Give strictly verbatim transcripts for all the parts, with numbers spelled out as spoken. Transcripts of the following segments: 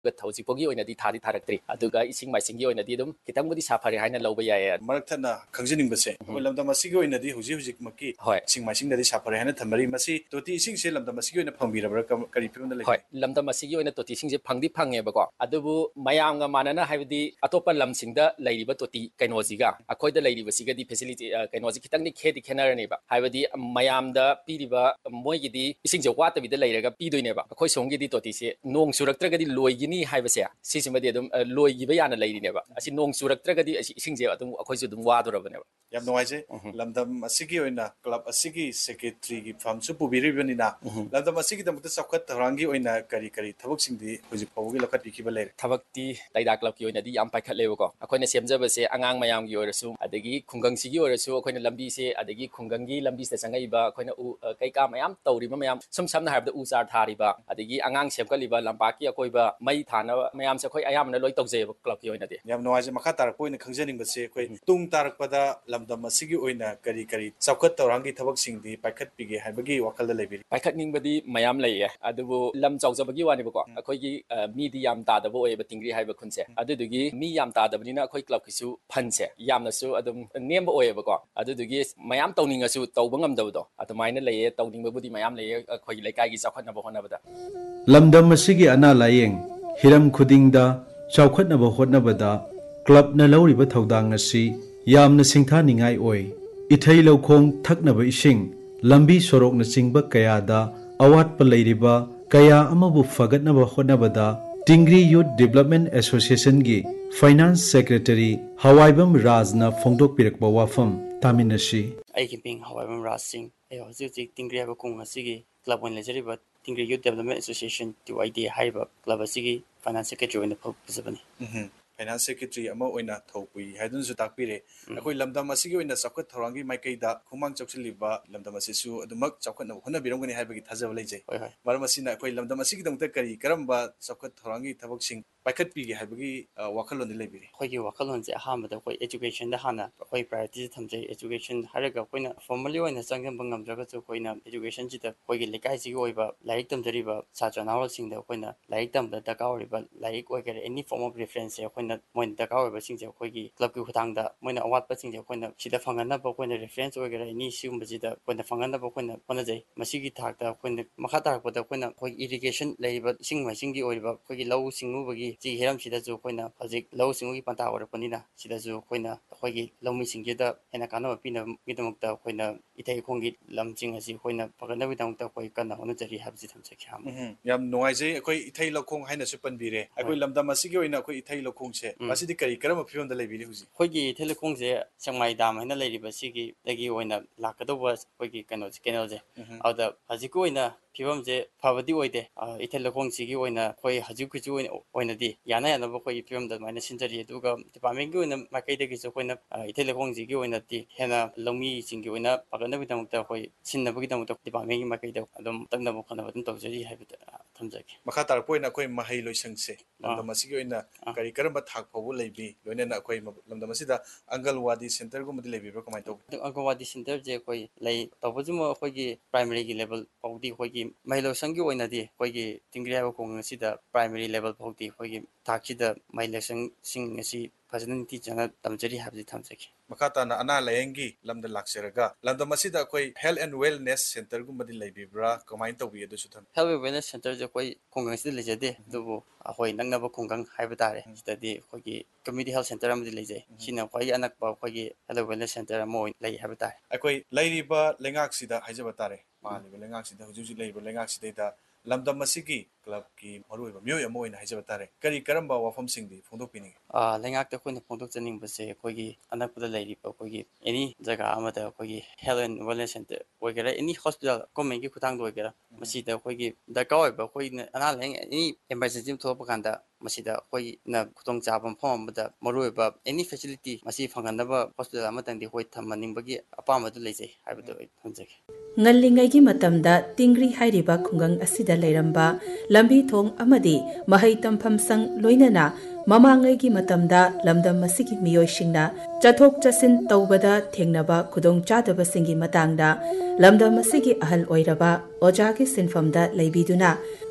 ꯍꯧꯖꯤꯛꯐꯥꯎꯒꯤ ꯑꯣꯏꯅꯗꯤ ꯊꯥꯗꯤ ꯊꯥꯔꯛꯇ꯭ꯔꯤ ꯑꯗꯨꯒ ꯏꯁꯤꯡ ꯃꯥꯏꯁꯤꯡꯒꯤ ꯑꯣꯏꯅꯗꯤ ꯑꯗꯨꯝ ꯈꯤꯇꯪꯕꯨꯗꯤ ꯁꯥꯐꯔꯦ ꯍꯥꯏꯅ ꯂꯧꯕ ꯌꯥꯏ ꯃꯔꯛꯊꯠꯅ ꯈꯪꯖꯅꯤꯡꯕꯁꯦ ꯑꯩꯈꯣꯏ ꯂꯝꯗꯝ ꯑꯁꯤꯒꯤ ꯑꯣꯏꯅꯗꯤ ꯍꯧꯖꯤꯛ ꯍꯧꯖꯤꯛꯃꯛꯀꯤ ꯏꯁꯤꯡ ꯃꯥꯏꯁꯤꯡꯗꯗꯤ ꯁꯥꯐꯔꯦ ꯍꯥꯏꯅ ꯊꯝꯃꯔꯤ ꯃꯁꯤ ꯇꯣꯇꯤ ꯏꯁꯤꯡꯁꯦ ꯂꯝꯗꯝ ꯑꯁꯤꯒꯤ ꯑꯣꯏꯅ ꯐꯪꯕꯤꯔꯕ꯭ꯔꯥ ꯀꯔꯤ ꯐꯤꯕꯝꯗ ꯂꯩꯒꯦ? ꯍꯣꯏ ꯂꯝꯗꯝ ꯑꯁꯤꯒꯤ ꯑꯣꯏꯅ ꯇꯣꯇꯤ ꯏꯁꯤꯡꯁꯦ ꯐꯪꯗꯤ ꯐꯪꯉꯦꯕꯀꯣ ꯑꯗꯨꯕꯨ ꯃꯌꯥꯝꯒ ꯃꯥꯟꯅꯅ ꯍꯥꯏꯕꯗꯤ ꯑꯇꯣꯞꯄ ꯂꯝꯁꯤꯡꯗ ꯂꯩꯔꯤꯕ ꯇꯣꯇꯤ ꯀꯩꯅꯣꯁꯤꯒ ꯑꯩꯈꯣꯏꯗ ꯂꯩꯔꯤꯕꯁꯤꯒꯗꯤ ꯐꯦꯁꯤꯂꯤꯇꯤ ꯀꯩꯅꯣꯁꯤ ꯈꯤꯇꯪꯗꯤ ꯈꯦꯗꯤ ꯈꯦꯠꯅꯔꯅꯦꯕ ꯍꯥꯏꯕꯗꯤ ꯃꯌꯥꯝꯗ ꯄꯤꯔꯤꯕ ꯃꯣꯏꯒꯤꯗꯤ ꯏꯁꯤꯡꯁꯦ ꯋꯥꯠꯇꯕꯤꯗ ꯂꯩꯔꯒ ꯄꯤꯗꯣꯏꯅꯦꯕ ꯑꯩꯈꯣꯏ ꯁꯣꯝꯒꯤꯗꯤ ꯇꯣꯇꯤꯁꯦ ꯅꯣꯡ ꯆꯨꯔꯛꯇ꯭ꯔꯒꯗꯤ ꯂꯣꯏꯒꯤꯅꯤ ꯍꯥꯏꯕꯁꯦ ꯁꯤꯁꯤꯃꯗꯤ ꯑꯗꯨꯝ ꯂꯣꯏꯒꯤꯕ ꯌꯥꯅ ꯂꯩꯔꯤꯅꯦꯕ ꯑꯁꯤ ꯅꯣꯡ ꯆꯨꯔꯛꯇ꯭ꯔꯒꯗꯤ ꯑꯁꯤ ꯏꯁꯤꯡꯁꯦ ꯑꯗꯨꯝ ꯑꯩꯈꯣꯏꯁꯨ ꯑꯗꯨꯝ ꯋꯥꯗꯣꯔꯕꯅꯦꯕ꯫ ꯌꯥꯝ ꯅꯨꯡꯉꯥꯏꯖꯩ ꯂꯝꯗꯝ ꯑꯁꯤꯒꯤ ꯑꯣꯏꯅ ꯀ꯭ꯂꯕ ꯑꯁꯤꯒꯤ ꯁꯦꯀ꯭ꯔꯦꯇꯔꯤꯒꯤ ꯐꯝꯁꯨ ꯄꯨꯕꯤꯔꯤꯕꯅꯤꯅ ꯂꯝꯗꯝ ꯑꯁꯤꯒꯤꯗꯃꯛꯇ ꯆꯥꯎꯈꯠ ꯊꯧꯔꯥꯡꯒꯤ ꯑꯣꯏꯅ ꯀꯔꯤ ꯀꯔꯤ ꯊꯕꯛꯁꯤꯡꯗꯤ ꯍꯧꯖꯤꯛ ꯐꯥꯎꯕꯒꯤ ꯂꯧꯈꯠꯄꯤꯈꯤꯕ ꯂꯩꯔꯦ? ꯊꯕꯛꯇꯤ ꯇꯩꯗꯥ ꯀ꯭ꯂꯕꯀꯤ ꯑꯣꯏꯅꯗꯤ ꯌꯥꯝ ꯄꯥꯏꯈꯠꯂꯦꯕꯀꯣ ꯑꯩꯈꯣꯏꯅ ꯁꯦꯝꯖꯕꯁꯦ ꯑꯉꯥꯡ ꯃꯌꯥꯝꯒꯤ ꯑꯣꯏꯔꯁꯨ ꯑꯗꯒꯤ ꯈꯨꯡꯒꯪꯁꯤꯒꯤ ꯑꯣꯏꯔꯁꯨ ꯑꯩꯈꯣꯏꯅ ꯂꯝꯕꯤꯁꯦ ꯑꯗꯒꯤ ꯈꯨꯡꯒꯪꯒꯤ ꯂꯝꯕꯤꯁꯤꯗ ꯆꯪꯉꯛꯏꯕ ꯑꯩꯈꯣꯏꯅ ꯎ ꯀꯩꯀꯥ ꯃꯌꯥꯝ ꯇꯧꯔꯤꯕ ꯃꯌꯥꯝ ꯁꯨꯝ ꯁꯝꯅ ꯍꯥꯏꯔꯕꯗ ꯎ ꯆꯥꯔ ꯊꯥꯔꯤꯕ ꯑꯗꯒꯤ ꯑꯉꯥꯡ ꯁꯦꯝꯒꯠꯂꯤꯕ ꯂꯝꯄꯥꯛꯀꯤ ꯑꯀꯣꯏꯕ ꯃꯩ ꯊꯥꯅꯕ ꯃꯌꯥꯝꯁꯦ ꯑꯩꯈꯣꯏ ꯑꯌꯥꯝꯕꯅ ꯂꯣꯏ ꯇꯧꯖꯩꯑꯕ ꯀ꯭ꯂꯕꯀꯤ ꯑꯣꯏꯅꯗꯤ꯫ ꯌꯥꯝ ꯅꯨꯡꯉꯥꯏꯖꯩ ꯃꯈꯥ ꯇꯥꯔꯛꯄ ꯑꯣꯏꯅ ꯈꯪꯖꯅꯤꯡꯕꯁꯦ ꯑꯩꯈꯣꯏ ꯇꯨꯡ ꯇꯥꯔꯛꯄꯗ ꯂꯝꯗꯝ ꯑꯁꯤꯒꯤ ꯑꯣꯏꯅ ꯀꯔꯤ ꯀꯔꯤ ꯆꯥꯎꯈꯠ ꯊꯧꯔꯥꯡꯒꯤ ꯊꯕꯛꯁꯤꯡꯗꯤ ꯄꯥꯏꯈꯠꯄꯤꯒꯦ ꯍꯥꯏꯕꯒꯤ ꯋꯥꯈꯜꯗ ꯂꯩꯕꯤꯔꯤ? ꯄꯥꯏꯈꯠꯅꯤꯡꯕꯗꯤ ꯃꯌꯥꯝ ꯂꯩꯌꯦ ꯑꯗꯨꯕꯨ ꯂꯝ ꯆꯥꯎꯖꯕꯒꯤ ꯋꯥꯅꯦꯕꯀꯣ ꯑꯩꯈꯣꯏꯒꯤ ꯃꯤꯗꯤ ꯌꯥꯝ ꯇꯥꯗꯕ ꯑꯣꯏꯌꯦꯕ ꯇꯤꯡꯒ꯭ꯔꯤ ꯍꯥꯏꯕ ꯈꯨꯟꯁꯦ ꯑꯗꯨꯗꯨꯒꯤ ꯃꯤ ꯌꯥꯝ ꯇꯥꯗꯕꯅꯤꯅ ꯑꯩꯈꯣꯏ ꯀ꯭ꯂꯕꯀꯤꯁꯨ ꯐꯟꯁꯦ ꯌꯥꯝꯅꯁꯨ ꯑꯗꯨꯝ ꯅꯦꯝꯕ ꯑꯣꯏꯌꯦꯕꯀꯣ ꯑꯗꯨꯗꯨꯒꯤ ꯃꯌꯥꯝ ꯇꯧꯅꯤꯡꯉꯁꯨ ꯇꯧꯕ ꯉꯝꯗꯕꯗꯣ ꯑꯗꯨꯃꯥꯏꯅ ꯂꯩꯌꯦ ꯇꯧꯅꯤꯡꯕꯕꯨꯗꯤ ꯃꯌꯥꯝ ꯂꯩꯌꯦ ꯑꯩꯈꯣꯏꯒꯤ ꯂꯩꯀꯥꯏꯒꯤ ꯆꯥꯎꯈꯠꯅꯕ ꯍꯣꯠꯅꯕꯗ꯫ ꯂꯝꯗꯝ ꯑꯁꯤꯒꯤ ꯑꯅꯥ ꯂꯥꯌꯦꯡ ꯍꯤꯔꯝ ꯈꯨꯗꯤꯡꯗ ꯆꯥꯎꯈꯠꯅꯕ ꯍꯣꯠꯅꯕꯗ ꯀ꯭ꯂꯕꯅ ꯂꯧꯔꯤꯕ ꯊꯧꯗꯥꯡ ꯑꯁꯤ ꯌꯥꯝꯅ ꯁꯤꯡꯊꯥꯅꯤꯡꯉꯥꯏ ꯑꯣꯏ꯫ ꯏꯊꯩ ꯂꯧꯈꯣꯡ ꯊꯛꯅꯕ ꯏꯁꯤꯡ ꯂꯝꯕꯤ ꯁꯣꯔꯣꯛꯅꯆꯤꯡꯕ ꯀꯌꯥꯗ ꯑꯋꯥꯠꯄ ꯂꯩꯔꯤꯕ ꯀꯌꯥ ꯑꯃꯕꯨ ꯐꯒꯠꯅꯕ ꯍꯣꯠꯅꯕꯗ ꯇꯤꯡꯒ꯭ꯔꯤ ꯌꯨꯠ ꯗꯤꯕꯦꯂꯞꯃꯦꯟꯠ ꯑꯦꯁꯣꯁꯤꯌꯦꯁꯟꯒꯤ ꯐꯥꯏꯅꯥꯟꯁ ꯁꯦꯀ꯭ꯔꯦꯇꯔꯤ ꯍꯋꯥꯏꯕꯝ ꯔꯥꯖꯅ ꯐꯣꯡꯗꯣꯛꯄꯤꯔꯛꯄ ꯋꯥꯐꯝ ꯇꯥꯃꯤꯟꯅꯁꯤ꯫ ꯑꯩꯒꯤ ꯃꯤꯡ ꯍꯋꯥꯏꯕꯝ ꯔꯥꯖ ꯁꯤꯡ ꯑꯩ ꯍꯧꯖꯤꯛ ꯍꯧꯖꯤꯛ ꯇꯤꯡꯒ꯭ꯔꯤ ꯍꯥꯏꯕ ꯈꯨꯡꯒꯪ ꯑꯁꯤꯒꯤ ꯀ꯭ꯂꯕ ꯑꯣꯏꯅ ꯂꯩꯖꯔꯤꯕ ꯇꯤꯡꯒ꯭ꯔꯤ ꯌꯨꯠ ꯗꯦꯕꯂꯞꯃꯦꯟꯠ ꯑꯦꯁꯣꯁꯤꯌꯦꯁꯟ ꯇꯤ ꯋꯥꯏ ꯗꯤ ꯍꯥꯏꯔꯤꯕ ꯀ꯭ꯂꯕ ꯑꯁꯤꯒꯤ ꯐꯥꯏꯅꯥꯟꯁ ꯁꯦꯀ꯭ꯔꯦꯇꯔꯤ ꯑꯣꯏꯅ ꯐꯖꯕꯅꯤ꯫ ꯐꯥꯏꯅꯥꯟꯁ ꯁꯦꯀ꯭ꯔꯦꯇꯔꯤ ꯑꯃ ꯑꯣꯏꯅ ꯊꯧ ꯄꯨꯏ ꯍꯥꯏꯗꯨꯅꯁꯨ ꯇꯥꯛꯄꯤꯔꯦ ꯑꯩꯈꯣꯏ ꯂꯝꯗꯝ ꯑꯁꯤꯒꯤ ꯑꯣꯏꯅ ꯆꯥꯎꯈꯠ ꯊꯧꯔꯥꯡꯒꯤ ꯃꯥꯏꯀꯩꯗ ꯈꯨꯃꯥꯡ ꯆꯥꯎꯁꯤꯜꯂꯤꯕ ꯂꯝꯗꯝ ꯑꯁꯤꯁꯨ ꯑꯗꯨꯃꯛ ꯆꯥꯎꯈꯠꯅꯕ ꯍꯣꯠꯅꯕꯤꯔꯝꯒꯅꯤ ꯍꯥꯏꯕꯒꯤ ꯊꯥꯖꯕ ꯂꯩꯖꯩ꯫ ꯃꯔꯝ ꯑꯁꯤꯅ ꯑꯩꯈꯣꯏ ꯂꯝꯗꯝ ꯑꯁꯤꯒꯤꯗꯃꯛꯇ ꯀꯔꯤ ꯀꯔꯝꯕ ꯆꯥꯎꯈꯠ ꯊꯧꯔꯥꯡꯒꯤ ꯊꯕꯛꯁꯤꯡ ꯄꯥꯏꯈꯠꯄꯤꯒꯦ ꯍꯥꯏꯕꯒꯤ ꯋꯥꯈꯜꯂꯣꯟꯗꯤ ꯂꯩꯕꯤꯔꯤ? ꯑꯩꯈꯣꯏꯒꯤ ꯋꯥꯈꯜꯂꯣꯟꯁꯦ ꯑꯍꯥꯟꯕꯗ ꯑꯩꯈꯣꯏ ꯑꯦꯖꯨꯀꯦꯁꯟꯗ ꯍꯥꯟꯅ ꯑꯩꯈꯣꯏ ꯄ꯭ꯔꯥꯏꯌꯣꯔꯤꯇꯤꯁꯦ ꯊꯝꯖꯩ꯫ ꯑꯦꯖꯨꯀꯦꯁꯟ ꯍꯥꯏꯔꯒ ꯑꯩꯈꯣꯏꯅ ꯐꯣꯔꯃꯦꯜꯂꯤ ꯑꯣꯏꯅ ꯆꯪꯖꯟꯕ ꯉꯝꯗ꯭ꯔꯒꯁꯨ ꯑꯩꯈꯣꯏꯅ ꯑꯦꯖꯨꯀꯦꯁꯟꯁꯤꯗ ꯑꯩꯈꯣꯏꯒꯤ ꯂꯩꯀꯥꯏꯁꯤꯒꯤ ꯑꯣꯏꯕ ꯂꯥꯏꯔꯤꯛ ꯇꯝꯖꯔꯤꯕ ꯁꯥꯇ꯭ꯔ ꯅꯍꯥꯔꯣꯜꯁꯤꯡꯗ ꯑꯩꯈꯣꯏꯅ ꯂꯥꯏꯔꯤꯛ ꯇꯝꯕꯗ ꯗꯔꯀꯥꯔ ꯑꯣꯏꯔꯤꯕ ꯂꯥꯏꯔꯤꯛ ꯑꯣꯏꯒꯦꯔꯥ ꯑꯦꯅꯤ ꯐꯣꯔꯝ ꯑꯣꯐ ꯔꯤꯐꯔꯦꯟꯁꯁꯦ ꯑꯩꯈꯣꯏꯅ ꯃꯣꯏꯅ ꯗꯔꯀꯥꯔ ꯑꯣꯏꯕꯁꯤꯡꯁꯦ ꯑꯩꯈꯣꯏꯒꯤ ꯀ꯭ꯂꯕꯀꯤ ꯈꯨꯠꯊꯥꯡꯗ ꯃꯣꯏꯅ ꯑꯋꯥꯠꯄꯁꯤꯡꯁꯦ ꯑꯩꯈꯣꯏꯅ ꯁꯤꯗ ꯐꯪꯍꯟꯅꯕ ꯑꯩꯈꯣꯏꯅ ꯔꯤꯐꯔꯦꯟꯁ ꯑꯣꯏꯒꯦꯔꯥ ꯑꯦꯅꯤ ꯁꯤꯒꯨꯝꯕꯁꯤꯗ ꯑꯩꯈꯣꯏꯅ ꯐꯪꯍꯟꯅꯕ ꯑꯩꯈꯣꯏꯅ ꯍꯣꯠꯅꯖꯩ꯫ ꯃꯁꯤꯒꯤ ꯊꯥꯛꯇ ꯑꯩꯈꯣꯏꯅ ꯃꯈꯥ ꯇꯥꯔꯛꯄꯗ ꯑꯩꯈꯣꯏꯅ ꯑꯩꯈꯣꯏ ꯏꯔꯤꯒꯦꯁꯟ ꯂꯩꯔꯤꯕ ꯏꯁꯤꯡ ꯃꯥꯏꯁꯤꯡꯒꯤ ꯑꯣꯏꯔꯤꯕ ꯑꯩꯈꯣꯏꯒꯤ ꯂꯧꯎ ꯁꯤꯡꯎꯕꯒꯤ ꯁꯤꯒꯤ ꯍꯤꯔꯝꯁꯤꯗꯁꯨ ꯑꯩꯈꯣꯏꯅ ꯍꯧꯖꯤꯛ ꯂꯧꯎ ꯁꯤꯡꯎꯒꯤ ꯄꯟꯊꯥ ꯑꯣꯏꯔꯛꯄꯅꯤꯅ ꯁꯤꯗꯁꯨ ꯑꯩꯈꯣꯏꯅ ꯑꯩꯈꯣꯏꯒꯤ ꯂꯧꯃꯤꯁꯤꯡꯁꯤꯗ ꯍꯦꯟꯅ ꯀꯥꯟꯅꯕ ꯄꯤꯅꯕꯒꯤꯗꯃꯛꯇ ꯑꯩꯈꯣꯏꯅ ꯏꯊꯩ ꯂꯧꯈꯣꯡꯒꯤ ꯂꯝꯁꯤꯡ ꯑꯁꯤ ꯑꯩꯈꯣꯏꯅ ꯐꯒꯠꯅꯕꯒꯤꯗꯃꯛꯇ ꯑꯩꯈꯣꯏ ꯀꯟꯅ ꯍꯣꯠꯅꯖꯔꯤ ꯍꯥꯏꯕꯁꯤ ꯊꯝꯖꯒꯦ꯫ ꯌꯥꯝ ꯅꯨꯡꯉꯥꯏꯖꯩ ꯑꯩꯈꯣꯏ ꯏꯊꯩ ꯂꯧꯈꯣꯡ ꯍꯥꯏꯅꯁꯨ ꯄꯟꯕꯤꯔꯦ ꯑꯩꯈꯣꯏ ꯂꯝꯗꯝ ꯑꯁꯤꯒꯤ ꯑꯣꯏꯅ ꯑꯩꯈꯣꯏ ꯏꯊꯩ ꯂꯧꯈꯣꯡꯁꯦ ꯃꯁꯤꯗꯤ ꯀꯔꯤ ꯀꯔꯝꯕ ꯐꯤꯕꯝꯗ ꯂꯩꯕꯤꯔꯤ ꯍꯧꯖꯤꯛ? ꯑꯩꯈꯣꯏꯒꯤ ꯏꯊꯩ ꯂꯧꯈꯣꯡꯁꯦ ꯁꯦꯛꯃꯥꯏ ꯗꯥꯝ ꯍꯥꯏꯅ ꯂꯩꯔꯤꯕ ꯁꯤꯒꯤꯗꯒꯤ ꯑꯣꯏꯅ ꯂꯥꯛꯀꯗꯧꯕ ꯑꯩꯈꯣꯏꯒꯤ ꯀꯩꯅꯣꯁꯦ ꯀꯦꯅꯦꯜꯁꯦ ꯑꯗꯨꯗ ꯍꯧꯖꯤꯛꯀꯤ ꯑꯣꯏꯅ ꯐꯤꯕꯝꯁꯦ ꯐꯕꯗꯤ ꯑꯣꯏꯗꯦ꯫ ꯏꯊꯩ ꯂꯧꯈꯣꯡꯁꯤꯒꯤ ꯑꯣꯏꯅ ꯑꯩꯈꯣꯏ ꯍꯧꯖꯤꯛ ꯍꯧꯖꯤꯛ ꯑꯣꯏꯅꯗꯤ ꯌꯥꯅ ꯌꯥꯅꯕ ꯑꯩꯈꯣꯏꯒꯤ ꯐꯤꯕꯝꯗ ꯑꯗꯨꯃꯥꯏꯅ ꯁꯤꯟꯖꯔꯤ ꯑꯗꯨꯒ ꯗꯤꯄꯥꯔꯠꯃꯦꯟꯒꯤ ꯑꯣꯏꯅ ꯃꯥꯏꯀꯩꯗꯒꯤꯁꯨ ꯑꯩꯈꯣꯏꯅ ꯏꯊꯩ ꯂꯧꯈꯣꯡꯁꯤꯒꯤ ꯑꯣꯏꯅꯗꯤ ꯍꯦꯟꯅ ꯂꯧꯃꯤꯁꯤꯡꯒꯤ ꯑꯣꯏꯅ ꯐꯒꯠꯅꯕꯒꯤꯗꯃꯛꯇ ꯑꯩꯈꯣꯏ ꯁꯤꯟꯅꯕꯒꯤꯗꯃꯛꯇ ꯗꯤꯄꯥꯔꯠꯃꯦꯟꯒꯤ ꯃꯥꯏꯀꯩꯗ ꯑꯗꯨꯝ ꯇꯛꯅꯕ ꯈꯣꯠꯅꯕ ꯑꯗꯨꯝ ꯇꯧꯖꯔꯤ ꯍꯥꯏꯕꯗ ꯊꯝꯖꯒꯦ꯫ ꯃꯈꯥ ꯇꯥꯔꯛꯄ ꯑꯣꯏꯅ ꯑꯩꯈꯣꯏ ꯃꯍꯩ ꯂꯣꯏꯁꯪꯁꯦ ꯂꯝꯗꯝ ꯑꯁꯤꯒꯤ ꯑꯣꯏꯅ ꯀꯔꯤ ꯀꯔꯝꯕ ꯊꯥꯛ ꯐꯥꯎꯕ ꯂꯩꯕꯤ ꯂꯣꯏꯅꯅ ꯑꯩꯈꯣꯏ ꯂꯝꯗꯝ ꯑꯁꯤꯗ ꯑꯪꯒꯜꯋꯥꯗꯤ ꯁꯦꯟꯇꯔꯒꯨꯝꯕꯗꯤ ꯂꯩꯕꯤꯕ꯭ꯔꯥ ꯀꯃꯥꯏꯅ ꯇꯧꯕꯤ? ꯑꯪꯒꯜꯋꯥꯗꯤ ꯁꯦꯟꯇꯔꯁꯦ ꯑꯩꯈꯣꯏ ꯂꯩ ꯇꯧꯕꯁꯤꯃ ꯑꯩꯈꯣꯏꯒꯤ ꯄ꯭ꯔꯥꯏꯃꯥꯔꯤꯒꯤ ꯂꯦꯚꯦꯜ ꯐꯥꯎꯗꯤ ꯑꯩꯈꯣꯏꯒꯤ ꯃꯍꯩ ꯂꯣꯏꯁꯪꯒꯤ ꯑꯣꯏꯅꯗꯤ ꯑꯩꯈꯣꯏꯒꯤ ꯇꯤꯡꯒ꯭ꯔꯤ ꯍꯥꯏꯕ ꯈꯨꯡꯒꯪ ꯑꯁꯤꯗ ꯄ꯭ꯔꯥꯏꯃꯥꯔꯤ ꯂꯦꯚꯦꯜ ꯐꯥꯎꯗꯤ ꯑꯩꯈꯣꯏꯒꯤ ꯊꯥꯛꯁꯤꯗ ꯃꯍꯩ ꯂꯣꯏꯁꯪꯁꯤꯡ ꯑꯁꯤ ꯐꯖꯅ ꯅꯤꯡꯊꯤꯖꯅ ꯇꯝꯖꯔꯤ ꯍꯥꯏꯕꯁꯤ ꯊꯝꯖꯒꯦ꯫ ꯃꯈꯥ ꯇꯥꯅ ꯑꯅꯥ ꯂꯥꯏꯌꯦꯡꯒꯤ ꯂꯝꯗ ꯂꯥꯛꯆꯔꯒ ꯂꯝꯗꯝ ꯑꯁꯤꯗ ꯑꯩꯈꯣꯏ ꯍꯦꯜꯊ ꯑꯦꯟड ꯋꯦꯜꯅꯦꯁ ꯁꯦꯟꯇꯔꯒꯨꯝꯕꯗꯤ ꯂꯩꯕꯤꯕ꯭ꯔꯥ ꯀꯃꯥꯏꯅ ꯇꯧꯕꯤ ꯑꯗꯨꯁꯨ ꯊꯝꯕꯤ? ꯍꯦꯜꯊ ꯑꯦꯟड ꯋꯦꯜꯅꯦꯁ ꯁꯦꯟꯇꯔꯁꯦ ꯑꯩꯈꯣꯏ ꯈꯨꯡꯒꯪꯁꯤꯗ ꯂꯩꯖꯗꯦ ꯑꯗꯨꯕꯨ ꯑꯩꯈꯣꯏ ꯅꯛꯅꯕ ꯈꯨꯡꯒꯪ ꯍꯥꯏꯕ ꯇꯥꯔꯦ ꯁꯤꯗꯗꯤ ꯑꯩꯈꯣꯏꯒꯤ ꯀꯝꯃ꯭ꯌꯨꯅꯤꯇꯤ ꯍꯦꯜꯊ ꯁꯦꯟꯇꯔ ꯑꯃꯗꯤ ꯂꯩꯖꯩ ꯁꯤꯅ ꯈ꯭ꯋꯥꯏꯗꯒꯤ ꯑꯅꯛꯄ ꯑꯩꯈꯣꯏꯒꯤ ꯍꯦꯜꯊ ꯑꯦꯟड ꯋꯦꯜꯅꯦꯁ ꯁꯦꯟꯇꯔ ꯑꯃ ꯑꯣꯏꯅ ꯂꯩ ꯍꯥꯏꯕ ꯇꯥꯔꯦ꯫ ꯑꯩꯈꯣꯏ ꯂꯩꯔꯤꯕ ꯂꯩꯉꯥꯛꯁꯤꯗ ꯍꯥꯏꯖꯕ ꯇꯥꯔꯦ ꯄꯥꯜꯂꯤꯕ ꯂꯩꯉꯥꯛꯁꯤꯗ ꯍꯧꯖꯤꯛ ꯍꯧꯖꯤꯛ ꯂꯩꯔꯤꯕ ꯂꯩꯉꯥꯛꯁꯤꯗꯩꯗ ꯂꯝꯗꯝ ꯑꯁꯤꯒꯤ ꯀ꯭ꯂꯕꯀꯤ ꯃꯔꯨꯑꯣꯏꯕ ꯃꯤꯑꯣꯏ ꯑꯃ ꯑꯣꯏꯅ ꯍꯥꯏꯖꯕ ꯇꯥꯔꯦ ꯀꯔꯤ ꯀꯔꯝꯕ ꯋꯥꯐꯝꯁꯤꯡꯗꯤ ꯐꯣꯡꯗꯣꯛꯄꯤꯅꯤꯡꯉꯤ? ꯂꯩꯉꯥꯛꯇ ꯑꯩꯈꯣꯏꯅ ꯐꯣꯡꯗꯣꯛꯆꯅꯤꯡꯕꯁꯦ ꯑꯩꯈꯣꯏꯒꯤ ꯑꯅꯛꯄꯗ ꯂꯩꯔꯤꯕ ꯑꯩꯈꯣꯏꯒꯤ ꯑꯦꯅꯤ ꯖꯒꯥ ꯑꯃꯗ ꯑꯩꯈꯣꯏꯒꯤ ꯍꯦꯜꯊ ꯑꯦꯟड ꯋꯦꯜꯅꯦꯁ ꯁꯦꯟꯇꯔ ꯑꯣꯏꯒꯦꯔꯥ ꯑꯦꯅꯤ ꯍꯣꯁꯄꯤꯇꯥꯜ ꯒꯣꯔꯃꯦꯟꯒꯤ ꯈꯨꯠꯊꯥꯡꯗ ꯑꯣꯏꯒꯦꯔꯥ ꯃꯁꯤꯗ ꯑꯩꯈꯣꯏꯒꯤ ꯗꯔꯀꯥꯔ ꯑꯣꯏꯕ ꯑꯩꯈꯣꯏꯅ ꯑꯅꯥ ꯂꯥꯏꯌꯦꯡ ꯑꯦꯅꯤ ꯑꯦꯃꯥꯔꯖꯦꯟꯁꯤ ꯑꯃ ꯊꯣꯛꯂꯛꯄ ꯀꯥꯟꯗ ꯃꯁꯤꯗ ꯑꯩꯈꯣꯏꯅ ꯈꯨꯗꯣꯡꯆꯥꯕ ꯃꯐꯝ ꯑꯃꯗ ꯃꯔꯨꯑꯣꯏꯕ ꯑꯦꯅꯤ ꯐꯦꯁꯤꯂꯤꯇꯤ ꯃꯁꯤ ꯐꯪꯍꯟꯅꯕ ꯍꯣꯁꯄꯤꯇꯥꯜ ꯑꯃꯇꯪꯗꯤ ꯑꯩꯈꯣꯏ ꯊꯝꯍꯟꯅꯤꯡꯕꯒꯤ ꯑꯄꯥꯝꯕꯗꯨ ꯂꯩꯖꯩ ꯍꯥꯏꯕꯗꯨ ꯑꯩ ꯊꯝꯖꯒꯦ꯫ ꯉꯜꯂꯤꯉꯩꯒꯤ ꯃꯇꯝꯗ ꯇꯤꯡꯒ꯭ꯔꯤ ꯍꯥꯏꯔꯤꯕ ꯈꯨꯡꯒꯪ ꯑꯁꯤꯗ ꯂꯩꯔꯝꯕ ꯂꯝꯕꯤ ꯊꯣꯡ ꯑꯃꯗꯤ ꯃꯍꯩ ꯇꯝꯐꯝ ꯁꯪ ꯂꯣꯏꯅꯅ ꯃꯃꯥꯡꯉꯩꯒꯤ ꯃꯇꯝꯗ ꯂꯝꯗꯝ ꯑꯁꯤꯒꯤ ꯃꯤꯑꯣꯏꯁꯤꯡꯅ ꯆꯠꯊꯣꯛ ꯆꯠꯁꯤꯟ ꯇꯧꯕꯗ ꯊꯦꯡꯅꯕ ꯈꯨꯗꯣꯡꯆꯥꯗꯕꯁꯤꯡꯒꯤ ꯃꯇꯥꯡꯗ ꯂꯝꯗꯝ ꯑꯁꯤꯒꯤ ꯑꯍꯜ ꯑꯣꯏꯔꯕ ꯑꯣꯖꯥꯒꯤ ꯁꯤꯟꯐꯝꯗ ꯂꯩꯕꯤꯗꯨꯅ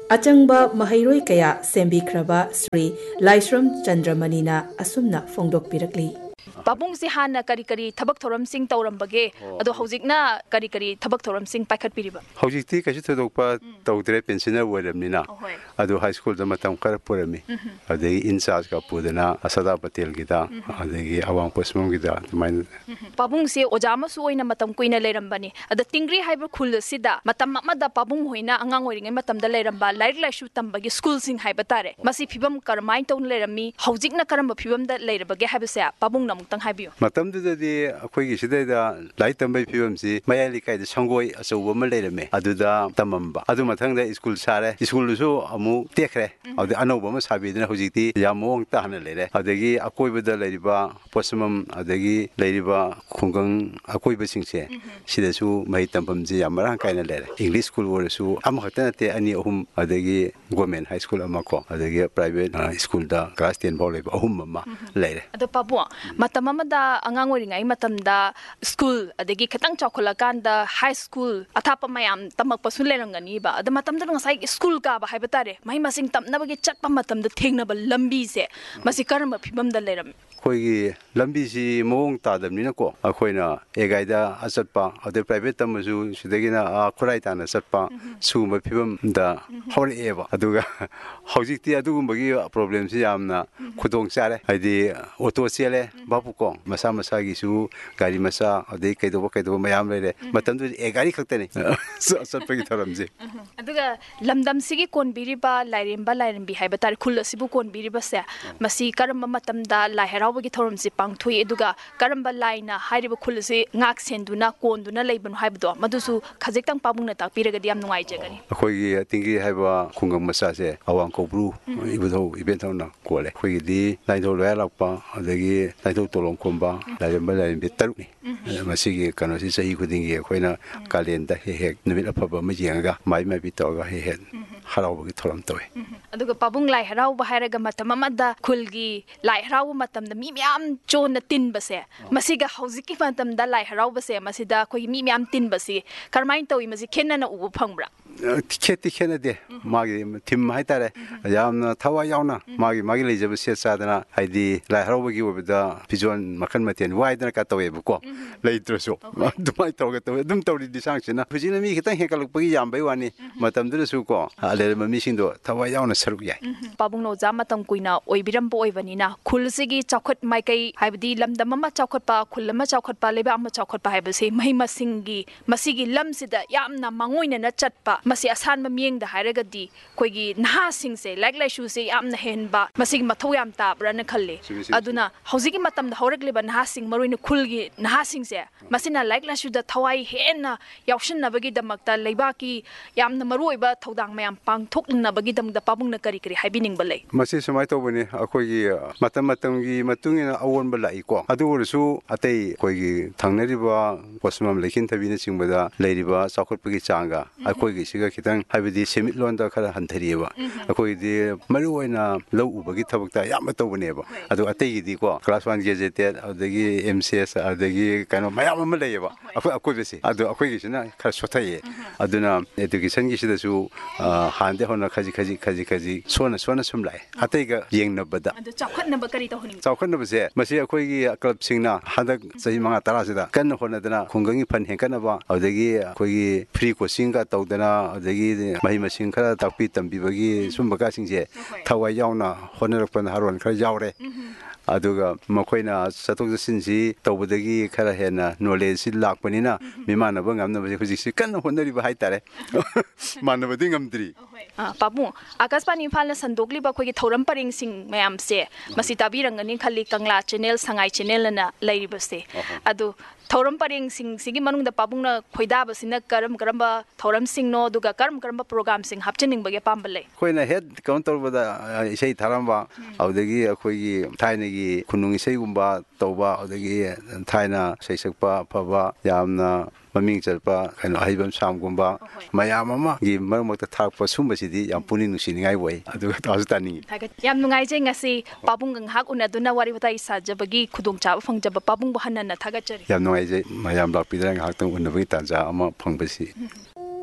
अचंबा महैरोई कया सेंबिख्रबा श्री लाइश्रम चंद्रमणिना असुमना फोंदोकपिरकली पाबुंग से हाना करी करी थबक थोरम सिंह तौरंबगे अदो हौजिकना करी करी थबक थोरम सिंह पाइखत पिरिबा हौजिकती कजि थदोकपा तौदरे पेंशनर वरमनिना अदो हाई स्कूल द मतम कर पुरमी अदे इंचार्ज का पुदना असदा पटेल गिदा अदे अवांग पसमम गिदा माइन पाबुंग से ओजामा सु ओइना मतम कुइना लेरंबनी अद तिंग्री हाइबर खुल सिदा मतम मदा पाबुंग होइना अंगांग ओइरिंगे मतम द लेरंबा लाइक लाइसु तंबगे स्कूल सिंह हाइबा तारे मसी फिबम करमाइन तौन लेरमी हौजिकना करम फिबम द लेरबगे हाइबसे पाबुंग नम मतमदुददी अखोइगी सिदैदा लाई तंबै फिबमसी मयाली काइदा संगोय अचौबा म लेरमे अदुदा तमम्बा अदु मथंगदा स्कूल सारे स्कूलसु अमु टेखरे अदु अनौबा म साबिदना हुजिति यामोंग ताहना लेरे अदगी अकोइबदा लेरिबा पोसमम अदगी लेरिबा खुंगंग अकोइबा सिंगसे सिदसु महि तंफमजी यामरा काइना लेरे इंग्लिश स्कूल वरसु अमखतनते अनि अहुम अदगी गवर्नमेंट हाई स्कूल अमको अदगी प्राइवेट स्कूल दा क्लास टेन फाउ लेबा अहुम म लेरे अदु पाबु मतममदा अंगांग ओरिंगाई मतमदा स्कूल अदगी खतंग चौखलकांदा हाई स्कूल अथाप मयाम तमकपसु लेरंगनी बा अद मतमदा नसाई स्कूल का बा हाइबा तारे महि मसिंग तमनबगे चटपा मतमदा थेंगनबा लंबी से मसि करम फिबमदा लेरम कोई लंबी सी मोंग तादमनिना को अखोइना एगाइदा अचटपा अदे प्राइवेट तमसु सिदगिना खुराई ताना चटपा सुगुम फिबम दा हौरेबा अदुगा हौजिकती अदुगुमबगी प्रॉब्लम सि यामना खुदोंग चारे हाइदि ऑटो चेले बापुको मसा मसा गिसु गाड़ी मसा अदे कैदोबा कैदोबा मयाम लेरे मतमदु एगारी खक्तने चटपगी थरमजे अदुगा लमदम सिगी कोनबिरिबा लाइरेंबा लाइरेंबी हाइबा तारे खुल्लसिबु कोनबिरिबा से मसी करम मतमदा लाइहरा बगी थोरम से पांगथोई एदुगा करंबा लाइना हाइरिबा खुलसे ngak senduna konduna leibanu haibdo madusu khajektam pabungna takpiragadi yam nuai jegani akhoi tingi haiba khungam masa se awang kobru ibutho ibentona kole khoi di laitho loya lakpa adagi laitho tolong komba laimba laimbe taruni masigi kano si sahi khudingi khoina kalenda he he numit afaba ma jenga mai mai bitoga he he haraugi thoram toy aduga pabung lai harau ba hairaga matamamada khulgi lai harau matam da mi myam chon na tin base masiga hauziki matam da lai harau base masida khoi mi myam tin base karmain toy masi khenna na ubu phangbra kheti khenade magi tim hai tare yamna thawa yauna magi magi leijaba se sadana haidi lai harau bagi obida pijon makan maten waidana ka toy bu ko leitroso dumai toga toy dum tawri disang sina phujina mi khitang hekaluk bagi yam bai wani matam du su ko ale mami sing do thawa yauna saruk yai pabung no jam matam kuina oibiram bo oibanina khulsigi chawkhat mai kai haibdi lamdam ma chawkhat pa khulama chawkhat pa leba ama chawkhat pa haibase mai masingi masigi lamsida yamna mangoina na chatpa masi asan mamieng da hairagadi koigi naha sing se like like shu se yamna henba masigi mathau yam ta brana khalle aduna hojigi matam da horagliba naha sing maroina khulgi naha sing se masina like like shu da thawai henna yaushin nabagi damakta leibaki yamna maroiba thodang mayam pangthokna bagi dam da pabung na kari kari haibining balai masi sumai tobani akoigi matam matam gi matungina awon balai ko adu ursu atei koigi thangnariba posmam lekin thabina singbada leiriba sakhotpagi changa akoigi siga khitang haibidi semit londa khara hanthariba akoigi maru oina lau ubagi thabakta yam tobane ba adu atei gi di ko class one gazetted adagi mcs adagi kano mayam ma leiba akoi akoi besi adu akoigi sina khara sothai aduna education gi sida su hande hona khaji khaji khaji khaji sona sona sum lai atei ga yengnabada adu chawkhat na ba kari to honi chawkhat na ba se masi akoigi club singna hadak sahi manga tara sida kan hona dana khungangi phan henkana ba adagi akoigi free coaching ga tawdana adagi mahi masing khara takpi tambi bagi sumba ka singje thawai yauna honarakpan haron khara yaure aduga makoina satok sinji tawbadagi khara hena knowledge si lakpanina mimana ba ngamna ba hujisi kan honari ba haitare manabadi ngamdri pabu akaspani imphal na sandokli ba khogi thoram paring sing mayam se masi tabirangani khali kangla channel sangai channel na lairiba se adu thoram paring sing sigi manung da pabung na khoida ba sina karam karam ba thoram sing no duga karam karam ba program sing hapchening ba ge pambale khoina head counter ba da isai tharam ba audagi akhoigi thaina gi kunung isai gumba tawba audagi thaina saisakpa phaba yamna maming chalpa kaino haibam samgumba mayam ama gi marmokta thakpa sumbasidi yam puning nusiningai wai aduga tasu tani yam nungai je ngasi pabung gang hak unaduna wari watai sajabagi khudung chaba phangjaba pabung bahanna na thagachari yam nungai je mayam lakpidra hak tang unabagi tanja ama phangbasi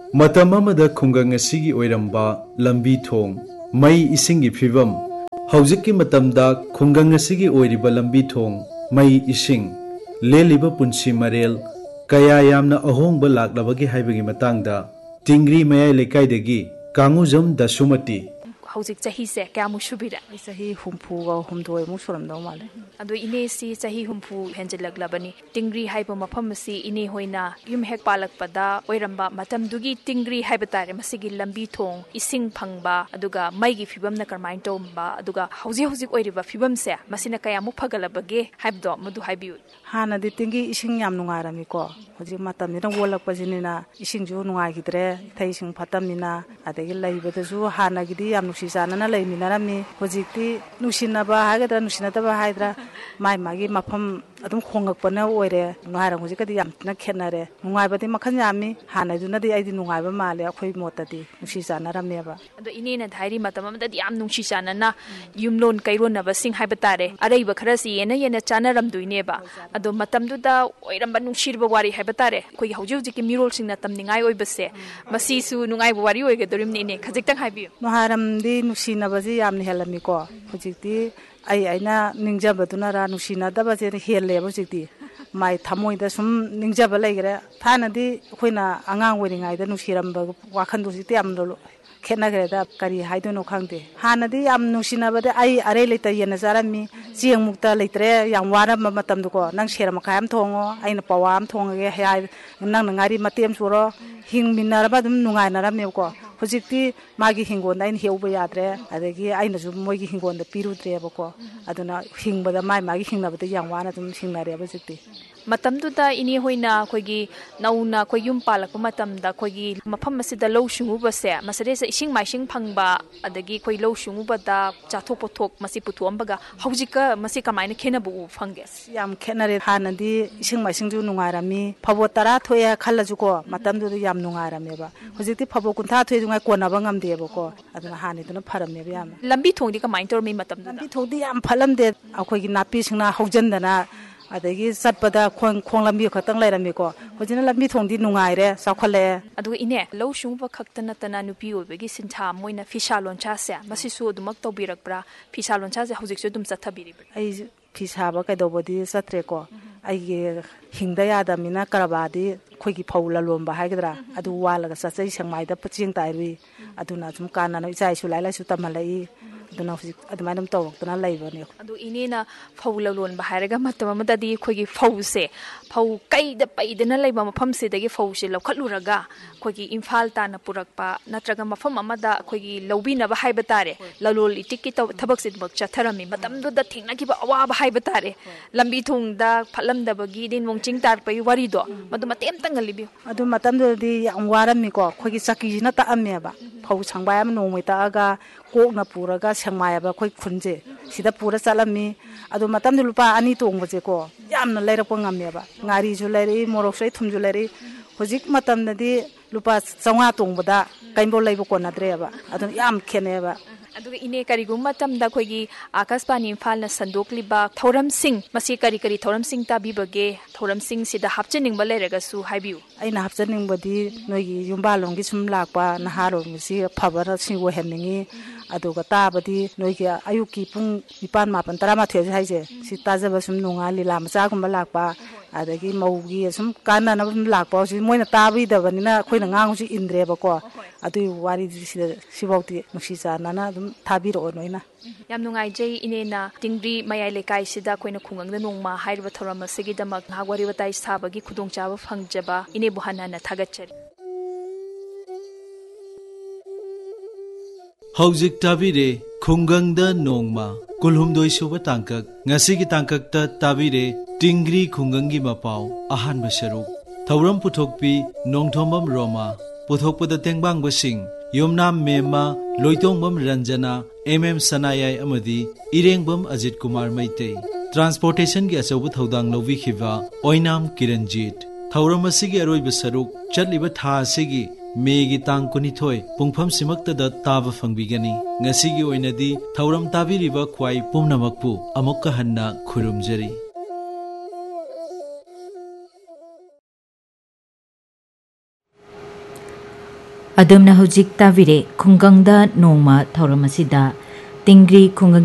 ꯃꯇꯝ ꯑꯃꯗ ꯈꯨꯡꯒꯪ ꯑꯁꯤꯒꯤ ꯑꯣꯏꯔꯝꯕ ꯂꯝꯕꯤ ꯊꯣꯡ ꯃꯩ ꯏꯁꯤꯡꯒꯤ ꯐꯤꯕꯝ ꯍꯧꯖꯤꯛꯀꯤ ꯃꯇꯝꯗ ꯈꯨꯡꯒꯪ ꯑꯁꯤꯒꯤ ꯑꯣꯏꯔꯤꯕ ꯂꯝꯕꯤ ꯊꯣꯡ ꯃꯩ ꯏꯁꯤꯡ ꯂꯦꯜꯂꯤꯕ ꯄꯨꯟꯁꯤ ꯃꯔꯦꯜ ꯀꯌꯥ ꯌꯥꯝꯅ ꯑꯍꯣꯡꯕ ꯂꯥꯛꯂꯕꯒꯦ ꯍꯥꯏꯕꯒꯤ ꯃꯇꯥꯡꯗ ꯇꯤꯡꯒ꯭ꯔꯤ ꯃꯌꯥꯏ ꯂꯩꯀꯥꯏꯗꯒꯤ ꯀꯥꯡꯉꯨꯖꯝ ꯗꯁꯨꯃꯇꯤ ꯍꯧꯖꯤꯛ ꯆꯍꯤꯁꯦ ꯀꯌꯥꯃꯨꯛ ꯁꯨꯕꯤꯔꯦ? ꯆꯍꯤ ꯍꯨꯝꯐꯨꯒ ꯍꯨꯝꯗꯣꯏꯃꯨꯛ ꯁꯨꯔꯝꯗꯧ ꯃꯥꯜꯂꯦ꯫ ꯑꯗꯣ ꯏꯅꯦꯁꯤ ꯆꯍꯤ ꯍꯨꯝꯐꯨ ꯍꯦꯟꯖꯤꯜꯂꯛꯂꯕꯅꯤ꯫ ꯇꯤꯡꯒ꯭ꯔꯤ ꯍꯥꯏꯕ ꯃꯐꯝ ꯑꯁꯤ ꯏꯅꯦ ꯍꯣꯏꯅ ꯌꯨꯝ ꯍꯦꯛ ꯄꯥꯜꯂꯛꯄꯗ ꯑꯣꯏꯔꯝꯕ ꯃꯇꯝꯗꯨꯒꯤ ꯇꯤꯡꯒ꯭ꯔꯤ ꯍꯥꯏꯕ ꯇꯥꯔꯦ ꯃꯁꯤꯒꯤ ꯂꯝꯕꯤ ꯊꯣꯡ ꯏꯁꯤꯡ ꯐꯪꯕ ꯑꯗꯨꯒ ꯃꯩꯒꯤ ꯐꯤꯕꯝꯅ ꯀꯔꯝꯍꯥꯏꯅ ꯇꯧꯕ ꯑꯗꯨꯒ ꯍꯧꯖꯤꯛ ꯍꯧꯖꯤꯛ ꯑꯣꯏꯔꯤꯕ ꯐꯤꯕꯝꯁꯦ ꯃꯁꯤꯅ ꯀꯌꯥꯃꯨꯛ ꯐꯒꯠꯂꯕꯒꯦ ꯍꯥꯏꯕꯗꯣ ꯃꯗꯨ ꯍꯥꯏꯕꯤꯌꯨ꯫ ꯍꯥꯟꯅꯗꯤ ꯇꯤꯡꯒꯤ ꯏꯁꯤꯡ ꯌꯥꯝ ꯅꯨꯡꯉꯥꯏꯔꯝꯃꯤꯀꯣ ꯍꯧꯖꯤꯛ ꯃꯇꯝꯁꯤꯅ ꯑꯣꯜꯂꯛꯄꯁꯤꯅꯤꯅ ꯏꯁꯤꯡꯁꯨ ꯅꯨꯡꯉꯥꯏꯈꯤꯗ꯭ꯔꯦ ꯏꯊꯩ ꯏꯁꯤꯡ ꯐꯠꯇꯕꯅꯤꯅ ꯑꯗꯒꯤ ꯂꯩꯕꯗꯁꯨ ꯍꯥꯟꯅꯒꯤꯗꯤ ꯌꯥꯝ ꯅꯨꯡꯁꯤ ꯆꯥꯟꯅꯅ ꯂꯩꯃꯤꯟꯅꯔꯝꯃꯤ ꯍꯧꯖꯤꯛꯇꯤ ꯅꯨꯡꯁꯤꯅꯕ ꯍꯥꯏꯒꯗ꯭ꯔꯥ ꯅꯨꯡꯁꯤꯅꯗꯕ ꯍꯥꯏꯗ꯭ꯔꯥ ꯃꯥꯏ ꯃꯥꯒꯤ ꯃꯐꯝ ꯑꯗꯨꯝ ꯍꯣꯡꯉꯛꯄꯅ ꯑꯣꯏꯔꯦ ꯅꯨꯡꯉꯥꯏꯔꯝ ꯍꯧꯖꯤꯛꯀꯗꯤ ꯌꯥꯝ ꯊꯤꯅ ꯈꯦꯠꯅꯔꯦ ꯅꯨꯡꯉꯥꯏꯕꯗꯤ ꯃꯈꯜ ꯌꯥꯝꯃꯤ ꯍꯥꯟꯅꯗꯨꯅꯗꯤ ꯑꯩꯗꯤ ꯅꯨꯡꯉꯥꯏꯕ ꯃꯥꯜꯂꯦ ꯑꯩꯈꯣꯏ ꯃꯣꯠꯇꯗꯤ ꯅꯨꯡꯁꯤ ꯆꯥꯟꯅꯔꯝꯃꯦꯕ꯫ ꯑꯗꯣ ꯏꯅꯦꯅ ꯍꯥꯏꯔꯤ ꯃꯇꯝ ꯑꯃꯗꯗꯤ ꯌꯥꯝ ꯅꯨꯡꯁꯤ ꯆꯥꯟꯅꯅ ꯌꯨꯝꯂꯣꯟ ꯀꯩꯔꯣꯟꯅꯕꯁꯤꯡ ꯍꯥꯏꯕ ꯇꯥꯔꯦ ꯑꯔꯩꯕ ꯈꯔꯁꯤ ꯌꯦꯅ ꯌꯦꯅ ꯆꯥꯟꯅꯔꯝꯗꯣꯏꯅꯦꯕ ꯑꯗꯣ ꯃꯇꯝꯗꯨꯗ ꯑꯣꯏꯔꯝꯕ ꯅꯨꯡꯁꯤꯔꯕ ꯋꯥꯔꯤ ꯍꯥꯏꯕ ꯇꯥꯔꯦ ꯑꯩꯈꯣꯏꯒꯤ ꯍꯧꯖꯤꯛ ꯍꯧꯖꯤꯛꯀꯤ ꯃꯤꯔꯣꯜꯁꯤꯡꯅ ꯇꯝꯅꯤꯡꯉꯥꯏ ꯑꯣꯏꯕꯁꯦ ꯃꯁꯤꯁꯨ ꯅꯨꯡꯉꯥꯏꯕ ꯋꯥꯔꯤ ꯑꯣꯏꯒꯗꯧꯔꯤꯕꯅꯤ ꯏꯅꯦ ꯈꯖꯤꯛꯇꯪ ꯍꯥꯏꯕꯤꯌꯨ꯫ ꯅꯨꯡꯉꯥꯏꯔꯝꯗꯤ ꯅꯨꯡꯁꯤꯅꯕꯁꯤ ꯌꯥꯝꯅ ꯍꯦꯜꯂꯝꯃꯤꯀꯣ ꯍꯧꯖꯤꯛꯇꯤ ꯑꯩ ꯑꯩꯅ ꯅꯤꯡꯖꯕꯗꯨꯅꯔꯥ ꯅꯨꯡꯁꯤꯅꯗꯕꯁꯦ ꯍꯦꯜꯂꯦꯕ ꯍꯧꯖꯤꯛꯇꯤ ꯃꯥꯏ ꯊꯃꯣꯏꯗ ꯁꯨꯝ ꯅꯤꯡꯖꯕ ꯂꯩꯈ꯭ꯔꯦ ꯊꯥꯏꯅꯗꯤ ꯑꯩꯈꯣꯏꯅ ꯑꯉꯥꯡ ꯑꯣꯏꯔꯤꯉꯩꯗ ꯅꯨꯡꯁꯤꯔꯝꯕ ꯋꯥꯈꯟꯗꯣ ꯍꯧꯖꯤꯛꯇꯤ ꯌꯥꯝꯅ ꯈꯦꯠꯅꯈ꯭ꯔꯦꯗ ꯀꯔꯤ ꯍꯥꯏꯗꯣꯏꯅꯣ ꯈꯪꯗꯦ ꯍꯥꯟꯅꯗꯤ ꯌꯥꯝ ꯅꯨꯡꯁꯤꯅꯕꯗ ꯑꯩ ꯑꯔꯩ ꯂꯩꯇ ꯌꯦꯟꯅ ꯆꯥꯔꯝꯃꯤ ꯆꯦꯡꯃꯨꯛꯇ ꯂꯩꯇ꯭ꯔꯦ ꯌꯥꯝ ꯋꯥꯔꯝꯕ ꯃꯇꯝꯗꯀꯣ ꯅꯪ ꯁꯦꯔ ꯃꯈꯥꯏ ꯑꯃ ꯊꯣꯡꯉꯣ ꯑꯩꯅ ꯄꯋꯥ ꯑꯃ ꯊꯣꯡꯉꯒꯦ ꯍꯥꯏ ꯅꯪꯅ ꯉꯥꯔꯤ ꯃꯇꯦꯛ ꯑꯃ ꯆꯨꯔꯣ ꯍꯤꯡꯃꯤꯟꯅꯔꯕ ꯑꯗꯨꯝ ꯅꯨꯡꯉꯥꯏꯅꯔꯝꯃꯦꯕꯀꯣ ꯍꯧꯖꯤꯛꯇꯤ ꯃꯥꯒꯤ ꯍꯤꯡꯒꯣꯜꯗ ꯑꯩꯅ ꯍꯦꯛꯎꯕ ꯌꯥꯗ꯭ꯔꯦ ꯑꯗꯒꯤ ꯑꯩꯅꯁꯨ ꯃꯣꯏꯒꯤ ꯍꯤꯡꯒꯣꯜꯗ ꯄꯤꯔꯨꯗ꯭ꯔꯦꯕꯀோ ꯑꯗꯨꯅ ꯍꯤꯡꯕꯗ ꯃꯥꯏ ꯃꯥꯒꯤ ꯍꯤꯡꯅꯕꯗ ꯌꯥꯝ ꯋꯥꯅ ꯑꯗꯨꯝ ꯍꯤꯡꯅꯔꯦꯕ ꯍꯧꯖꯤꯛꯇꯤ꯫ ꯃꯇꯝꯗꯨꯗ ꯏꯅꯦ ꯍꯣꯏꯅ ꯑꯩꯈꯣꯏꯒꯤ ꯅꯧꯅ ꯑꯩꯈꯣꯏ ꯌꯨꯝ ꯄꯥꯜꯂꯛꯄ ꯃꯇꯝꯗ ꯑꯩꯈꯣꯏꯒꯤ ꯃꯐꯝ ꯑꯁꯤꯗ ꯂꯧ ꯁꯤꯡꯎꯕꯁꯦ ꯃꯁꯤꯗꯩꯁꯤꯗ ꯏꯁꯤꯡ ꯃꯥꯏꯁꯤꯡ ꯐꯪꯕ ꯑꯗꯒꯤ ꯑꯩꯈꯣꯏ ꯂꯧ ꯁꯤꯡꯎꯕꯗ ꯆꯥꯊꯣꯛ ꯄꯣꯠꯊꯣꯛ ꯃꯁꯤ ꯄꯨꯊꯣꯛꯑꯝꯕꯒ ꯍꯧꯖꯤꯛꯀ ꯃꯁꯤ ꯀꯃꯥꯏꯅ ꯈꯦꯠꯅꯕ ꯎꯕ ꯐꯪꯒꯦ? ꯌꯥꯝ ꯈꯦꯠꯅꯔꯦ ꯍꯥꯟꯅꯗꯤ ꯏꯁꯤꯡ ꯃꯥꯏꯁꯤꯡꯁꯨ ꯅꯨꯡꯉꯥꯏꯔꯝꯃꯤ ꯐꯧꯕꯣꯠ ꯇꯔꯥ ꯊꯣꯛꯑꯦ ꯈꯜꯂꯁꯨꯀꯣ ꯃꯇꯝꯗꯨꯗ ꯌꯥꯝ ꯅꯨꯡꯉꯥꯏꯔꯝꯃꯦꯕ ꯍꯧꯖꯤꯛꯇꯤ ꯐꯧꯕꯣꯠ ꯀꯨꯟꯊ꯭ꯔꯥ ꯊꯣꯛꯑꯦ ꯑꯗꯨꯉꯥꯏ ꯀꯣꯟꯅꯕ ꯉꯝꯗꯦꯕꯀꯣ ꯑꯗꯨꯅ ꯍꯥꯟꯅꯗꯨꯅ ꯐꯔꯝꯃꯦꯕ ꯌꯥꯝꯅ꯫ ꯂꯝꯕꯤ ꯊꯣꯡꯗꯤ ꯀꯃꯥꯏꯅ ꯇꯧꯔꯝꯃꯤ ꯃꯇꯝꯗꯨꯗ? ꯂꯝꯕꯤ ꯊꯣꯡꯗꯤ ꯌꯥꯝ ꯐꯠꯂꯝꯗꯦ ꯑꯩꯈꯣꯏꯒꯤ ꯅꯥꯄꯤꯁꯤꯡꯅ ꯍꯧꯖꯤꯟꯗꯅ ꯑꯗꯒꯤ ꯆꯠꯄꯗ ꯈꯣꯡ ꯈꯣꯡ ꯂꯝꯕꯤ ꯈꯛꯇꯪ ꯂꯩꯔꯝꯃꯤꯀꯣ ꯍꯧꯖꯤꯛꯅ ꯂꯝꯕꯤ ꯊꯣꯡꯗꯤ ꯅꯨꯡꯉꯥꯏꯔꯦ ꯆꯥꯎꯈꯠꯂꯛꯑꯦ꯫ ꯑꯗꯨꯒ ꯏꯅꯦ ꯂꯧ ꯁꯤꯡꯎꯕ ꯈꯛꯇ ꯅꯠꯇꯅ ꯅꯨꯄꯤ ꯑꯣꯏꯕꯒꯤ ꯁꯤꯟꯊꯥ ꯃꯣꯏꯅ ꯐꯤꯁꯥ ꯂꯣꯟꯁꯥꯁꯦ ꯃꯁꯤꯁꯨ ꯑꯗꯨꯃꯛ ꯇꯧꯕꯤꯔꯛꯄ꯭ꯔꯥ ꯐꯤꯁꯥ ꯂꯣꯟꯁꯥꯁꯦ ꯍꯧꯖꯤꯛꯁꯨ ꯑꯗꯨꯝ ꯆꯠꯊꯕꯤꯔꯤꯕ꯭ꯔꯥ? ꯑꯩ ꯐꯤ ꯁꯥꯕ ꯀꯩꯗꯧꯕꯗꯤ ꯆꯠꯇ꯭ꯔꯦꯀꯣ ꯑꯩꯒꯤ ꯍꯤꯡꯗ ꯌꯥꯗꯕꯅꯤꯅ ꯀꯔꯕꯥꯔꯗꯤ ꯑꯩꯈꯣꯏꯒꯤ ꯐꯧ ꯂꯂꯣꯟꯕ ꯍꯥꯏꯒꯗ꯭ꯔꯥ ꯑꯗꯨ ꯋꯥꯜꯂꯒ ꯆꯠꯆꯩ ꯁꯦꯡꯃꯥꯏꯗ ꯆꯦꯡ ꯇꯥꯏꯔꯨꯏ ꯑꯗꯨꯅ ꯁꯨꯝ ꯀꯥꯟꯅꯅ ꯏꯆꯥ ꯏꯁꯨ ꯂꯥꯏꯔꯤꯛ ꯂꯥꯏꯁꯨ ꯇꯝꯍꯜꯂꯛꯏ ꯑꯗꯨꯅ ꯍꯧꯖꯤꯛ ꯑꯗꯨꯃꯥꯏꯅ ꯑꯗꯨꯝ ꯇꯧꯔꯛꯇꯅ ꯂꯩꯕꯅꯦ꯫ ꯑꯗꯣ ꯏꯅꯦꯅ ꯐꯧ ꯂꯂꯣꯟꯕ ꯍꯥꯏꯔꯒ ꯃꯇꯝ ꯑꯃꯗꯗꯤ ꯑꯩꯈꯣꯏꯒꯤ ꯐꯧꯁꯦ ꯐꯧ ꯀꯩꯗ ꯄꯩꯗꯅ ꯂꯩꯕ ꯃꯐꯝꯁꯤꯗꯒꯤ ꯐꯧꯁꯦ ꯂꯧꯈꯠꯂꯨꯔꯒ ꯑꯩꯈꯣꯏꯒꯤ ꯏꯝꯐꯥꯜ ꯇꯥꯟꯅ ꯄꯨꯔꯛꯄ ꯅꯠꯇ꯭ꯔꯒ ꯃꯐꯝ ꯑꯃꯗ ꯑꯩꯈꯣꯏꯒꯤ ꯂꯧꯕꯤꯅꯕ ꯍꯥꯏꯕ ꯇꯥꯔꯦ ꯂꯂꯣꯟ ꯏꯇꯤꯛꯀꯤ ꯊꯕꯛꯁꯤꯃꯛ ꯆꯠꯊꯔꯝꯃꯤ ꯃꯇꯝꯗꯨꯗ ꯊꯦꯡꯅꯈꯤꯕ ꯑꯋꯥꯕ ꯍꯥꯏꯕ ꯇꯥꯔꯦ ꯂꯝꯕꯤ ꯊꯣꯡꯗ ꯐꯠꯂꯝꯗꯕꯒꯤ ꯅꯣꯡ ꯆꯤꯡ ꯇꯥꯔꯛꯄꯒꯤ ꯋꯥꯔꯤꯗꯣ ꯃꯗꯨ ꯃꯇꯦꯛ ꯑꯃꯇꯪꯒ ꯂꯤꯕꯤꯌꯨ꯫ ꯑꯗꯨ ꯃꯇꯝꯗꯨꯗꯗꯤ ꯌꯥꯝ ꯋꯥꯔꯝꯃꯤꯀꯣ ꯑꯩꯈꯣꯏꯒꯤ ꯆꯀꯤꯁꯤꯅ ꯇꯛꯑꯝꯃꯦꯕ ꯐꯧ ꯁꯪꯕꯥꯏ ꯑꯃ ꯅꯣꯡꯃꯩ ꯇꯛꯑꯒ ꯀꯣꯛꯅ ꯄꯨꯔꯒ ꯁꯦꯡꯃꯥꯏꯕ ꯑꯩꯈꯣꯏ ꯈꯨꯟꯁꯦ ꯁꯤꯗ ꯄꯨꯔ ꯆꯠꯂꯝꯃꯤ ꯑꯗꯨ ꯃꯇꯝꯗ ꯂꯨꯄꯥ ꯑꯅꯤ ꯇꯣꯡꯕꯁꯦꯀꯣ ꯌꯥꯝꯅ ꯂꯩꯔꯛꯄ ꯉꯝꯃꯦꯕ ꯉꯥꯔꯤꯁꯨ ꯂꯩꯔꯛꯏ ꯃꯣꯔꯣꯛꯁꯨ ꯂꯩ ꯊꯨꯝꯁꯨ ꯂꯩꯔꯛꯏ ꯍꯧꯖꯤꯛ ꯃꯇꯝꯗꯗꯤ ꯂꯨꯄꯥ ꯆꯥꯝꯃꯉꯥ ꯇꯣꯡꯕꯗ ꯀꯩꯝꯕꯧ ꯂꯩꯕ ꯀꯣꯟꯅꯗ꯭ꯔꯦꯕ ꯑꯗꯨꯅ ꯌꯥꯝ ꯈꯦꯠꯅꯩꯑꯕ꯫ ꯑꯗꯨꯒ ꯏꯅꯦ ꯀꯔꯤꯒꯨꯝꯕ ꯃꯇꯝꯗ ꯑꯩꯈꯣꯏꯒꯤ ꯑꯥꯀꯥꯁꯕꯥꯅꯤ ꯏꯝꯐꯥꯜꯅ ꯁꯟꯗꯣꯛꯂꯤꯕ ꯊꯧꯔꯝꯁꯤꯡ ꯃꯁꯤ ꯀꯔꯤ ꯀꯔꯤ ꯊꯧꯔꯝꯁꯤꯡ ꯇꯥꯕꯤꯕꯒꯦ ꯊꯧꯔꯝꯁꯤꯡꯁꯤꯗ ꯍꯥꯞꯆꯅꯤꯡꯕ ꯂꯩꯔꯒꯁꯨ ꯍꯥꯏꯕꯤꯌꯨ꯫ ꯑꯩꯅ ꯍꯥꯞꯆꯅꯤꯡꯕꯗꯤ ꯅꯣꯏꯒꯤ ꯌꯨꯝꯕꯥꯜꯂꯣꯝꯒꯤ ꯁꯨꯝ ꯂꯥꯛꯄ ꯅꯍꯥꯔꯣꯟꯒꯤꯁꯤꯐꯕꯅ ꯁꯤ ꯑꯣꯏꯍꯟꯅꯤꯡꯉꯤ ꯑꯗꯨꯒ ꯇꯥꯕꯗꯤ ꯅꯣꯏꯒꯤ ꯑꯌꯨꯛꯀꯤ ꯄꯨꯡ ꯅꯤꯄꯥꯜ ꯃꯥꯄꯜ ꯇꯔꯥꯃꯥꯊꯣꯏ ꯍꯥꯏꯁꯦ ꯁꯤ ꯇꯥꯖꯕ ꯁꯨꯝ ꯅꯨꯡꯉꯥꯏ ꯂꯤꯂꯥ ꯃꯆꯥꯒꯨꯝꯕ ꯂꯥꯛꯄ ꯑꯗꯒꯤ ꯃꯧꯒꯤ ꯁꯨꯝ ꯀꯥꯟꯅꯅꯕ ꯁꯨꯝ ꯂꯥꯛꯄ ꯍꯧꯖꯤꯛ ꯃꯣꯏꯅ ꯇꯥꯕꯤꯗꯕꯅꯤꯅ ꯑꯩꯈꯣꯏꯅ ꯉꯥꯡꯕꯁꯨ ꯏꯟꯗ꯭ꯔꯦꯕꯀꯣ ꯑꯗꯨꯒꯤ ꯋꯥꯔꯤꯗꯤ ꯁꯤꯗ ꯁꯤꯐꯥꯎꯗꯤ ꯅꯨꯡꯁꯤ ꯆꯥꯟꯅꯅ ꯑꯗꯨꯝ ꯊꯥꯕꯤꯔꯛꯑꯣ ꯅꯣꯏꯅ꯫ ꯌꯥꯝ ꯅꯨꯡꯉꯥꯏꯖꯩ ꯏꯅꯦꯅ ꯇꯤꯡꯒ꯭ꯔꯤ ꯃꯌꯥꯏ ꯂꯩꯀꯥꯏꯁꯤꯗ ꯑꯩꯈꯣꯏꯅ ꯈꯨꯡꯒꯪꯗ ꯅꯣꯡꯃ ꯍꯥꯏꯔꯤꯕ ꯊꯧꯔꯝ ꯑꯁꯤꯒꯤꯗꯃꯛ ꯉꯥꯏꯍꯥꯛ ꯋꯥꯔꯤ ꯋꯥꯇꯥꯏ ꯁꯥꯕꯒꯤ ꯈꯨꯗꯣꯡꯆꯥꯕ ꯐꯪꯖꯕ ꯏꯅꯦꯕꯨ ꯍꯟꯅ ꯍꯟꯅ ꯊꯥꯒꯠꯆꯔꯤ꯫ ꯍꯧꯖꯤꯛ ꯇꯥꯕꯤꯔꯦ ꯈꯨꯡꯒꯪꯗ ꯅꯣꯡꯃ ꯀꯨꯜꯍꯨꯝꯗꯣꯏ ꯁꯨꯕ ꯇꯥꯡꯀꯛ ꯉꯁꯤꯒꯤ ꯇꯥꯡꯀꯛꯇ ꯇꯥꯕꯤꯔꯦ ꯇꯤꯡꯒ꯭ꯔꯤ ꯈꯨꯡꯒꯪꯒꯤ ꯃꯄꯥꯎ ꯑꯍꯥꯟꯕ ꯁꯔꯨꯛ ꯊꯧꯔꯝ ꯄꯨꯊꯣꯛꯄꯤ ꯅꯣꯡꯊꯣꯝꯕꯝ ꯔꯣꯃꯥ ꯄꯨꯊꯣꯛꯄꯗ ꯇꯦꯡꯕꯥꯡꯕꯁꯤꯡ ꯌꯣꯝꯅꯥꯝ ꯃꯦꯝꯃ ꯂꯣꯏꯇꯣꯡꯕꯝ ꯔꯟꯖꯅꯥ ꯑꯦꯝ ꯑꯦꯝ ꯁꯅꯥꯌꯥꯏ ꯑꯃꯗꯤ ꯏꯔꯦꯡꯕꯝ ꯑꯖꯤꯠ ꯀꯨꯃꯥꯔ ꯃꯩꯇꯩ ꯇ꯭ꯔꯥꯟꯁꯄꯣꯔꯇꯦꯁꯟꯒꯤ ꯑꯆꯧꯕ ꯊꯧꯗꯥꯡ ꯂꯧꯕꯤꯈꯤꯕ ꯑꯣꯏꯅꯥꯝ ꯀꯤꯔꯟꯖꯤꯠ ꯊꯧꯔꯝ ꯑꯁꯤꯒꯤ ꯑꯔꯣꯏꯕ ꯁꯔꯨꯛ ꯆꯠꯂꯤꯕ ꯊꯥ ꯑꯁꯤꯒꯤ ꯃꯦꯒꯤ ꯇꯥꯡ ꯀꯨꯟꯅꯤꯊꯣꯏ ꯄꯨꯡꯐꯝꯁꯤꯃꯛꯇꯗ ꯇꯥꯕ ꯐꯪꯕꯤꯒꯅꯤ ꯉꯁꯤꯒꯤ ꯑꯣꯏꯅꯗꯤ ꯊꯧꯔꯝ ꯇꯥꯕꯤꯔꯤꯕ ꯈ꯭ꯋꯥꯏ ꯄꯨꯝꯅꯃꯛꯄꯨ ꯑꯃꯨꯛꯀ ꯍꯟꯅ ꯈꯨꯔꯨꯝꯖꯔꯤ꯫ ꯑꯗꯨꯝꯅ ꯍꯧꯖꯤꯛ ꯇꯥꯕꯤꯔꯦ ꯈꯨꯡꯒꯪꯗ ꯅꯣꯡꯃ ꯊꯧꯔꯝ ꯑꯁꯤꯗ ꯇꯤꯡꯒ꯭ꯔꯤ ꯈꯨꯡꯒꯪ